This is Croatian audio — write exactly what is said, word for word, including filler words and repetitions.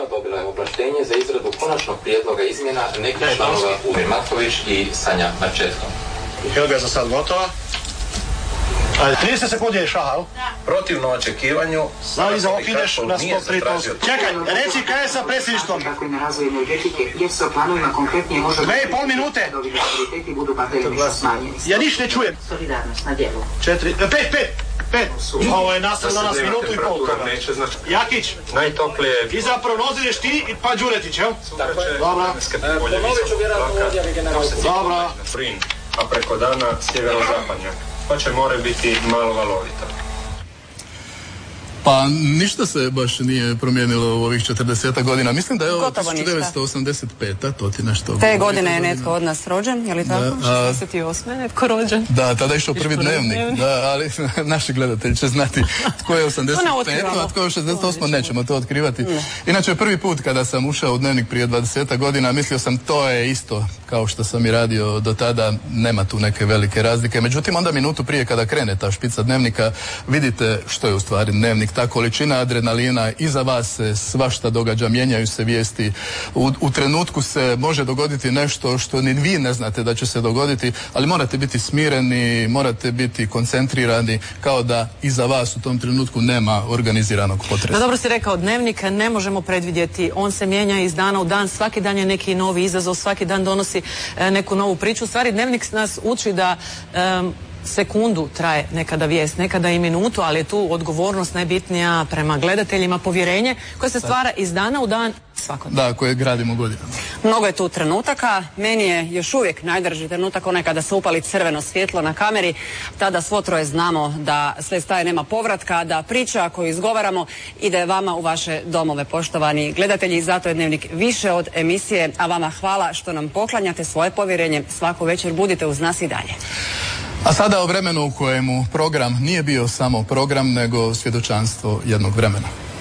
dobila je ovlaštenje za izradu konačnog prijedloga izmjena nekih članova Umir Matković i Sanja Marčetko. Helga je za sad gotova. Ajde, trideset sekundi je šaha, protivno očekivanju... Znavi za ok ideš na sto tri posto. Čekaj, reci kaj je sa predsjedništvom? Kako je na razvoju energetike, gdje se o planovima konkretnije može... Dve i pol minute! ...prioriteti budu pa delimično smanjeni. Ja niš ne čujem. Solidarnost na dijelu. Četiri, pet, pet, pet. Ovo je nastavno nas minutu i pol toga. Jakić, najtoplije... I za prognozu ideš ti i pa Đuretić, jel? Dobra. Ponovit ću vjerojatno u odjavi generalnosti. Dobra. A preko dana sjeverozapadnjak. Pa će more biti malo valovito. Pa ništa se baš nije promijenilo u ovih četrdeset godina. Mislim da je ovo tisuću devetsto osamdeset peta, to ti nešto... Te godine je netko od nas rođen, je li tako? šezdeset osme netko rođen. Da, tada je išao prvi dnevnik. Da, ali naši gledatelji će znati tko je osamdeset peta, a tko je šezdeset osma, nećemo to otkrivati. Ne. Inače, prvi put kada sam ušao u dnevnik prije dvadeset godina, mislio sam to je isto kao što sam i radio do tada, nema tu neke velike razlike. Međutim, onda minutu prije kada krene ta špica dnevnika, vidite što je u stvari dnevnik. Ta količina adrenalina, iza vas se svašta događa, mijenjaju se vijesti. U, u trenutku se može dogoditi nešto što ni vi ne znate da će se dogoditi, ali morate biti smireni, morate biti koncentrirani, kao da iza vas u tom trenutku nema organiziranog potresa. No, dobro si rekao, dnevnik ne možemo predvidjeti, on se mijenja iz dana u dan, svaki dan je neki novi izazov, svaki dan donosi e, neku novu priču. U stvari, dnevnik nas uči da e, sekundu traje nekada vijest, nekada i minutu, ali je tu odgovornost najbitnija prema gledateljima, povjerenje koje se stvara iz dana u dan svakodnevno. Da, koje gradimo godinama. Mnogo je tu trenutaka, meni je još uvijek najdraži trenutak onaj kada se upali crveno svjetlo na kameri, tada svo troje znamo da sve staje, nema povratka, da priča koju izgovaramo ide vama u vaše domove, poštovani gledatelji, zato je dnevnik više od emisije, a vama hvala što nam poklanjate svoje povjerenje svaku večer, budite uz nas i dalje. A sada o vremenu u kojemu program nije bio samo program, nego svjedočanstvo jednog vremena.